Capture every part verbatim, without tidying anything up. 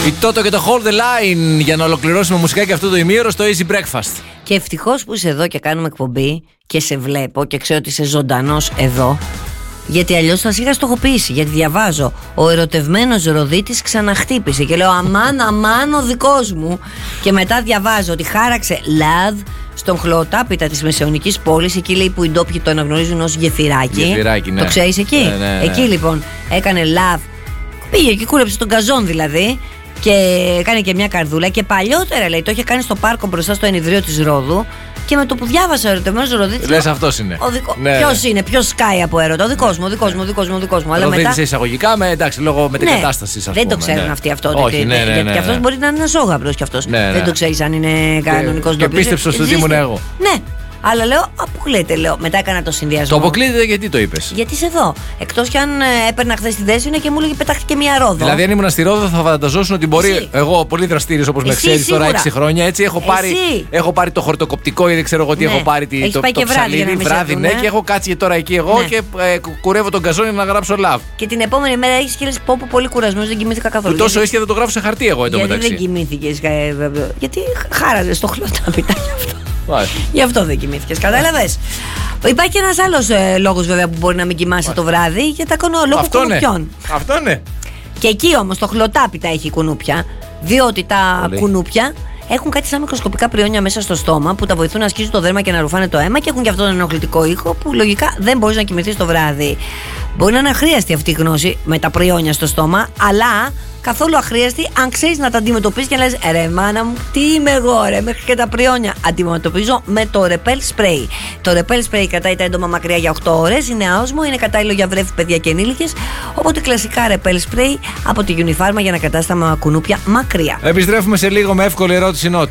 Η Τότο και το Hold the Line για να ολοκληρώσουμε μουσικά και αυτό το ημίωρο στο Easy Breakfast. Και ευτυχώς που είσαι εδώ και κάνουμε εκπομπή και σε βλέπω και ξέρω ότι είσαι ζωντανός εδώ. Γιατί αλλιώς θα είχα στοχοποιήσει. Γιατί διαβάζω, ο ερωτευμένος Ροδίτης ξαναχτύπησε. Και λέω αμάν, αμάν ο δικός μου. Και μετά διαβάζω ότι χάραξε love στον χλωοτάπητα της μεσαιωνικής πόλης. Εκεί λέει που οι ντόπιοι το αναγνωρίζουν ως γεφυράκι. Γεφυράκι, ναι. Το ξέρεις εκεί. Ναι, ναι, ναι. Εκεί λοιπόν έκανε love. Πήγε και κούρεψε τον καζόν δηλαδή. Και έκανε και μια καρδούλα. Και παλιότερα λέει το είχε κάνει στο πάρκο μπροστά στο ενιδρίο της Ρόδου. Και με το που διάβασα ο ερωτευμένος Ροδίτης. Λες αυτός είναι. Δικο... Ναι. Ποιος είναι, ποιος σκάει από έρωτα. Ο δικός μου, ο δικός μου, ο δικός μου, ο δικός μου. Αλλά Ροδίτης μετά... εισαγωγικά με, εντάξει, λόγω μετεγκατάστασης, ας δεν πούμε. το ξέρουν ναι. αυτοί αυτό. Όχι, γιατί, ναι, ναι, ναι, γιατί ναι. αυτός μπορεί να είναι ένας όγαμπρος κι αυτός. Ναι, ναι. Δεν το ξέρεις αν είναι κανονικός ντόπιος. Και πίστεψε ότι ήμουν εγώ. Ναι. Αλλά λέω, αποκλείεται, λέω. Μετά έκανα το συνδυασμό. Το αποκλείεται γιατί το είπες? Γιατί είσαι εδώ. Εκτός κι αν ε, έπαιρνα χθες τη Δέσποινα και μου έλεγε πετάχτηκε μια Ρόδο. Δηλαδή, αν ήμουν στη Ρόδο, θα φανταζόσουν ότι μπορεί. Εσύ. Εγώ, πολύ δραστήριος όπως με Εσύ, ξέρεις τώρα, σίγουρα. έξι χρόνια έτσι, έχω πάρει, Εσύ. έχω πάρει το χορτοκοπτικό, γιατί ξέρω εγώ τι Ναι. έχω πάρει. Τη, Έχεις το πάει το και βράδυ για να ψαλίδι, μην σε βράδυ, δουν, ναι, ε. και έχω κάτσει τώρα εκεί εγώ Ναι. και ε, κου- κουρεύω τον καζόνι να γράψω love. Και την επόμενη μέρα έχεις και λες πω πω πολύ κουρασμένος, δεν κοιμήθηκα καθόλου. Που τόσο Γιατί- ίσια δεν το γράφω σε χαρτί εγώ Γιατί εντωμεταξύ. δεν κοιμήθηκες, ε, βέβαια. Γιατί χάραζε στο χλωτάπιτα γι' αυτό. Μάλιστα. Γι' αυτό δεν κοιμήθηκες, κατάλαβες. Υπάρχει και ένας άλλος ε, λόγος βέβαια που μπορεί να μην κοιμάσαι το βράδυ, για τα κονό, λόγω Αυτό ναι. κουνουπιών. Αυτό ναι. Και εκεί όμως το χλωτάπιτα έχει κουνούπια, διότι τα Πολύ. κουνούπια έχουν κάτι σαν μικροσκοπικά πριόνια μέσα στο στόμα που τα βοηθούν να ασκήσουν το δέρμα και να ρουφάνε το αίμα και έχουν και αυτόν τον ενοχλητικό ήχο που λογικά δεν μπορείς να κοιμηθείς το βράδυ. Μπορεί να είναι αχρίαστη αυτή η γνώση με τα πριόνια στο στόμα, αλλά καθόλου αχρίαστη αν ξέρεις να τα αντιμετωπίσεις και να λες ρε μάνα μου, τι είμαι εγώ ρε, μέχρι και τα πριόνια. Αντιμετωπίζω με το Repel Spray. Το Repel Spray κρατάει τα έντομα μακριά για οκτώ ώρες, είναι άοσμο, είναι κατάλληλο για βρέφη, παιδιά και ενήλικες. Οπότε κλασικά Repel Spray από τη Unifarma για να κρατάς τα κουνούπια μακριά. Επιστρέφουμε σε λίγο με εύκολη ερώτηση νότ.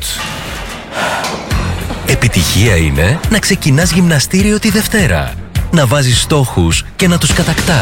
Επιτυχία είναι να ξεκινάς γυμναστήριο τη Δευτέρα. Να βάζεις στόχους και να τους κατακτάς.